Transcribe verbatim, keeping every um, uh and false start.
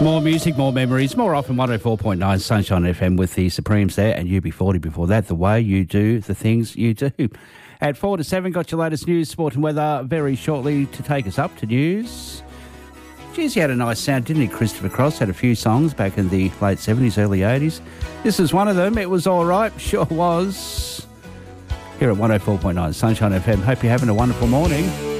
More music, more memories, more often one oh four point nine Sunshine F M with the Supremes there and U B forty before that, the way you do the things you do. At four to seven, got your latest news, sport and weather very shortly to take us up to news. Geez, he had a nice sound, didn't he? Christopher Cross had a few songs back in the late seventies, early eighties. This is one of them. It was all right, sure was. Here at one oh four point nine Sunshine F M. Hope you're having a wonderful morning.